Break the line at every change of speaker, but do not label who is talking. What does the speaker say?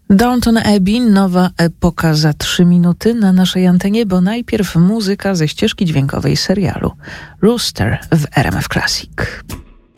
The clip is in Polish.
Downton Abbey, nowa epoka za 3 minuty na naszej antenie, bo najpierw muzyka ze ścieżki dźwiękowej serialu Rooster w RMF Classic.